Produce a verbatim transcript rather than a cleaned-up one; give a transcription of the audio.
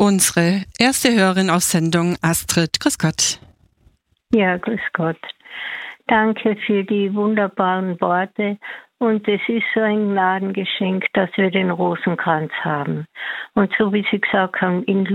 unsere erste Hörerin auf Sendung, Astrid. Grüß Gott. Ja, grüß Gott. Danke für die wunderbaren Worte. Und es ist so ein Gnadengeschenk, dass wir den Rosenkranz haben. Und so wie Sie gesagt haben, in